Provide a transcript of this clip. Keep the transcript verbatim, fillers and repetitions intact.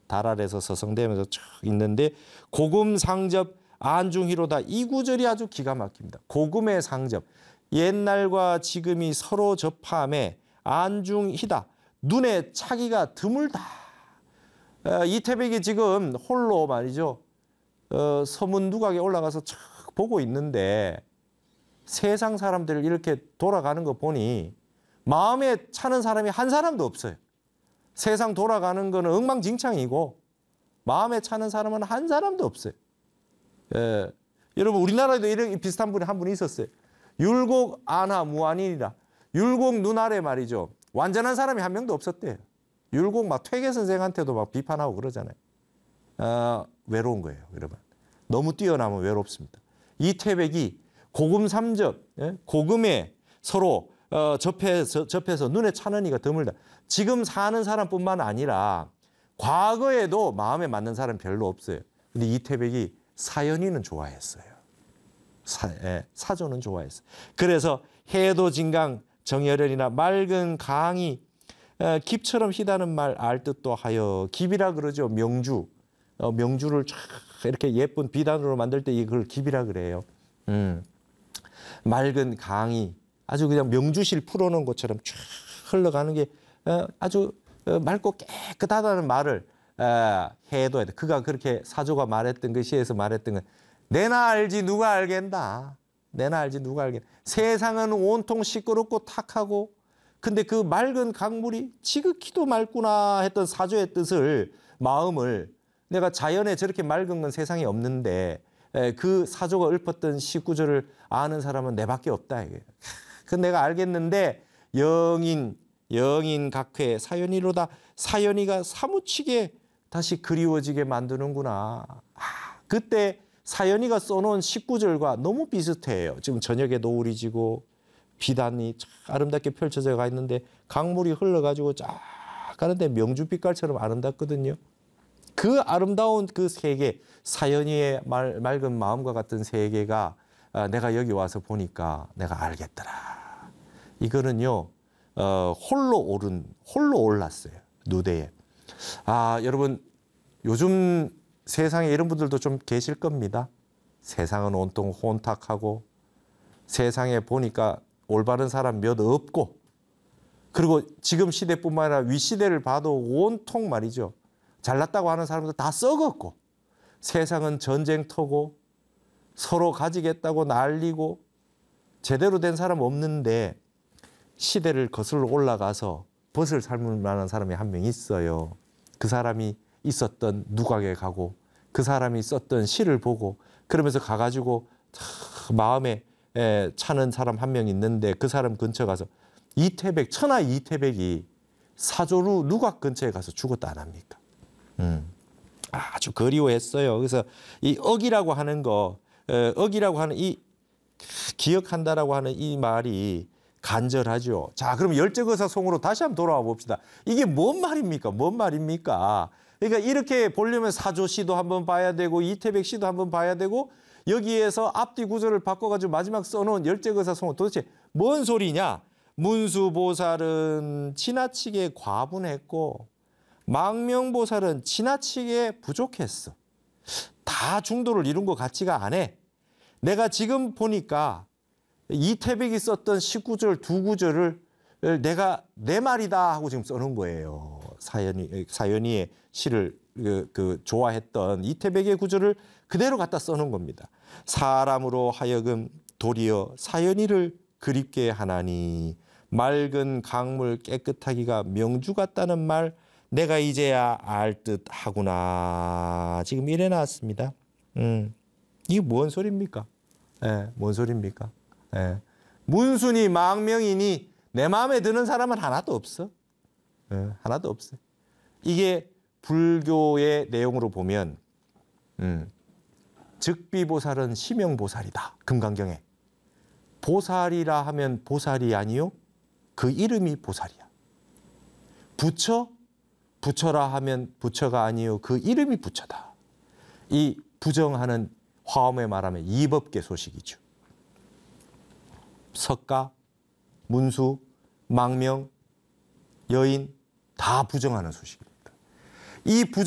달 아래서 서성대면서 쭉 있는데 고금 상접 안중희로다. 이 구절이 아주 기가 막힙니다. 고금의 상접. 옛날과 지금이 서로 접함에 안중희다. 눈에 차기가 드물다. 어, 이태백이 지금 홀로 말이죠. 어, 서문 누각에 올라가서 쭉 보고 있는데 세상 사람들을 이렇게 돌아가는 거 보니 마음에 차는 사람이 한 사람도 없어요. 세상 돌아가는 거는 엉망진창이고 마음에 차는 사람은 한 사람도 없어요. 예. 여러분 우리나라에도 이런 비슷한 분이 한 분이 있었어요. 율곡 안하 무안이라. 율곡 눈 아래 말이죠. 완전한 사람이 한 명도 없었대요. 율곡 막 퇴계 선생한테도 막 비판하고 그러잖아요. 어, 외로운 거예요, 여러분. 너무 뛰어나면 외롭습니다. 이태백이 고금 삼접, 예? 고금에 서로 어, 접해서, 접해서 눈에 차는 이가 드물다. 지금 사는 사람뿐만 아니라 과거에도 마음에 맞는 사람 별로 없어요. 근데 이태백이 사연이는 좋아했어요. 사, 예, 사조는 좋아했어요. 그래서 해도진강 정열연이나 맑은 강이 어, 깁처럼 희다는 말 알 듯도 하여. 깁이라 그러죠. 명주. 어, 명주를 쫙 이렇게 예쁜 비단으로 만들 때 이걸 깁이라 그래요. 음. 맑은 강이 아주 그냥 명주실 풀어놓은 것처럼 쫙 흘러가는 게 어, 아주 어, 맑고 깨끗하다는 말을 어, 해둬야 돼. 그가 그렇게 사조가 말했던 그 시에서 말했던 건 내나 알지 누가 알겠나. 내나 알지 누가 알겠나. 세상은 온통 시끄럽고 탁하고 근데 그 맑은 강물이 지극히도 맑구나 했던 사조의 뜻을 마음을 내가 자연에 저렇게 맑은 건 세상에 없는데 그 사조가 읊었던 시구절을 아는 사람은 내밖에 없다. 이게. 그 내가 알겠는데 영인 영인 각회 사연이로다. 사연이가 사무치게 다시 그리워지게 만드는구나. 아, 그때 사연이가 써놓은 십구절과 너무 비슷해요. 지금 저녁에 노을이 지고 비단이 아름답게 펼쳐져 가 있는데 강물이 흘러가지고 쫙 가는데 명주빛깔처럼 아름답거든요. 그 아름다운 그 세계, 사연이의 말, 맑은 마음과 같은 세계가 내가 여기 와서 보니까 내가 알겠더라. 이거는요, 어, 홀로 오른, 홀로 올랐어요. 누대에. 아, 여러분, 요즘 세상에 이런 분들도 좀 계실 겁니다. 세상은 온통 혼탁하고 세상에 보니까 올바른 사람 몇 없고 그리고 지금 시대뿐만 아니라 윗시대를 봐도 온통 말이죠. 잘났다고 하는 사람들 다 썩었고 세상은 전쟁터고 서로 가지겠다고 난리고 제대로 된 사람 없는데 시대를 거슬러 올라가서 벗을 삶을 만한 사람이 한 명 있어요. 그 사람이 있었던 누각에 가고 그 사람이 썼던 시를 보고 그러면서 가가지고 마음에 차는 사람 한 명 있는데 그 사람 근처 가서 이태백, 천하 이태백이 사조루 누각 근처에 가서 죽었다 안 합니까? 음, 아주 그리워했어요. 그래서 이 억이라고 하는 거, 억이라고 하는 이 기억한다라고 하는 이 말이 간절하죠. 자, 그럼 열적의사송으로 다시 한번 돌아와 봅시다. 이게 뭔 말입니까? 뭔 말입니까? 그러니까 이렇게 보려면 사조 시도 한번 봐야 되고 이태백 시도 한번 봐야 되고 여기에서 앞뒤 구조를 바꿔가지고 마지막 써놓은 열적의사송은 도대체 뭔 소리냐? 문수보살은 지나치게 과분했고 망명보살은 지나치게 부족했어. 다 중도를 이룬 것 같지가 않아. 내가 지금 보니까 이태백이 썼던 십구 절 두 구절을 내가 내 말이다 하고 지금 써놓은 거예요. 사연이, 사연이의 시를 그, 그 좋아했던 이태백의 구절을 그대로 갖다 써놓은 겁니다. 사람으로 하여금 도리어 사연이를 그립게 하나니 맑은 강물 깨끗하기가 명주 같다는 말 내가 이제야 알 듯 하구나. 지금 이래 나왔습니다. 음, 이게 뭔 소리입니까? 예, 뭔 소리입니까? 예. 문순이 망명이니 내 마음에 드는 사람은 하나도 없어. 예, 하나도 없어. 이게 불교의 내용으로 보면 음, 즉비보살은 심영보살이다. 금강경에. 보살이라 하면 보살이 아니요. 그 이름이 보살이야. 부처? 부처라 하면 부처가 아니요. 그 이름이 부처다. 이 부정하는 화엄에 말하면 이법계 소식이죠. 석가, 문수, 망명, 여인 다 부정하는 소식입니다. 이 부정